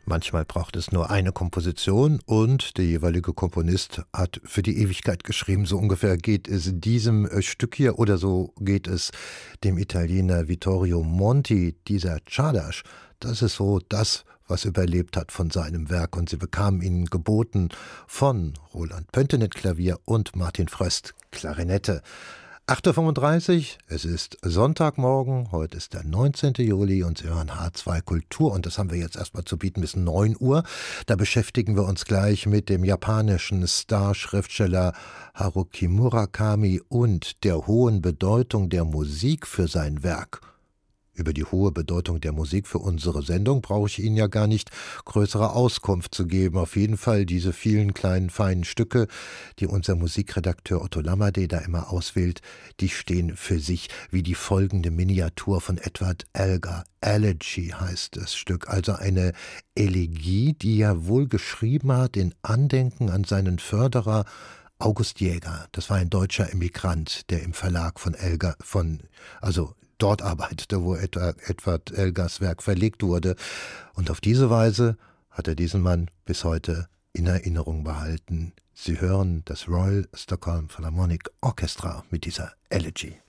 Manchmal braucht es nur eine Komposition und der jeweilige Komponist hat für die Ewigkeit geschrieben. So ungefähr geht es diesem Stück hier oder so geht es dem Italiener Vittorio Monti, dieser Czardas. Das ist so das, was überlebt hat von seinem Werk, und sie bekamen ihn geboten von Roland Pöntenet Klavier und Martin Fröst Klarinette. 8:35 Uhr, es ist Sonntagmorgen, heute ist der 19. Juli und Sie hören H2 Kultur, und das haben wir jetzt erstmal zu bieten bis 9 Uhr. Da beschäftigen wir uns gleich mit dem japanischen Starschriftsteller Haruki Murakami und der hohen Bedeutung der Musik für sein Werk. Über die hohe Bedeutung der Musik für unsere Sendung brauche ich Ihnen ja gar nicht größere Auskunft zu geben. Auf jeden Fall diese vielen kleinen, feinen Stücke, die unser Musikredakteur Otto Lammerde da immer auswählt, die stehen für sich, wie die folgende Miniatur von Edward Elgar. Elegy heißt das Stück, also eine Elegie, die er wohl geschrieben hat in Andenken an seinen Förderer August Jäger. Das war ein deutscher Emigrant, der im Verlag von Elgar, dort arbeitete, wo Edward Elgars Werk verlegt wurde. Und auf diese Weise hat er diesen Mann bis heute in Erinnerung behalten. Sie hören das Royal Stockholm Philharmonic Orchestra mit dieser Elegy.